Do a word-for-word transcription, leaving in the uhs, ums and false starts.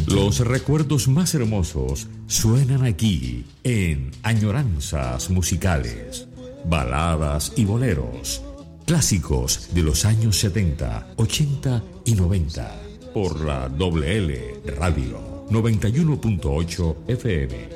Los recuerdos más hermosos suenan aquí en Añoranzas Musicales. Baladas y boleros, clásicos de los años setenta, ochenta y noventa. Por la W L Radio noventa y uno punto ocho F M.